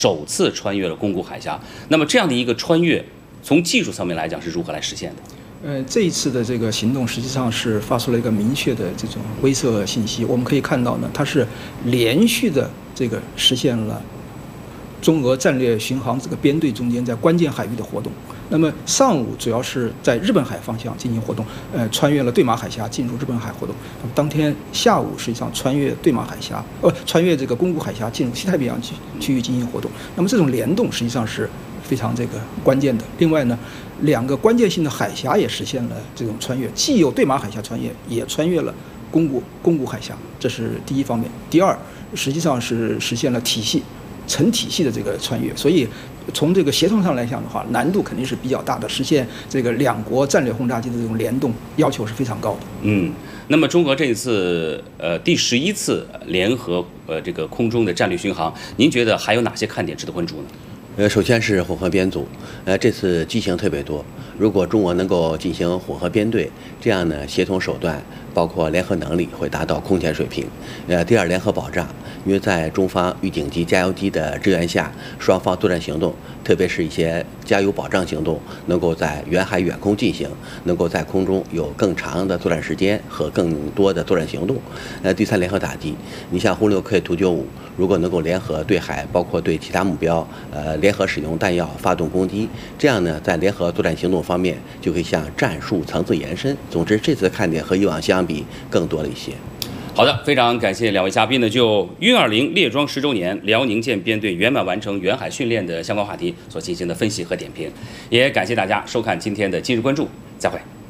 首次穿越了宫古海峡。那么这样的一个穿越，从技术层面来讲是如何来实现的？ 这一次的这个行动实际上是发出了一个明确的这种威慑信息。我们可以看到呢，它是连续的这个实现了中俄战略巡航这个编队中间在关键海域的活动。那么上午主要是在日本海方向进行活动，穿越了对马海峡进入日本海活动。那么当天下午实际上穿越对马海峡，穿越这个宫古海峡进入西太平洋区域进行活动。那么这种联动实际上是非常这个关键的。另外呢，两个关键性的海峡也实现了这种穿越，既有对马海峡穿越，也穿越了宫古海峡，这是第一方面。第二，实际上是实现了成体系的这个穿越，所以从这个协同上来讲的话，难度肯定是比较大的，实现这个两国战略轰炸机的这种联动要求是非常高的。 那么中俄这一次第11次联合这个空中的战略巡航，您觉得还有哪些看点值得关注呢？ 首先是混合编组，这次机型特别多。如果中俄能够进行混合编队，这样呢，协同手段包括联合能力会达到空前水平。第二，联合保障，因为在中方预警机、加油机的支援下，双方作战行动，特别是一些加油保障行动，能够在远海、远空进行，能够在空中有更长的作战时间和更多的作战行动。第三，联合打击，你像轰6K、图95，如果能够联合对海，包括对其他目标，联合使用弹药发动攻击，这样呢，在联合作战行动方面就可以向战术层次延伸。总之，这次的看点和以往相比更多了一些。 好的，非常感谢两位嘉宾呢，就运20列装10周年，辽宁舰编队圆满完成远海训练的相关话题所进行的分析和点评，也感谢大家收看今天的今日关注，再会。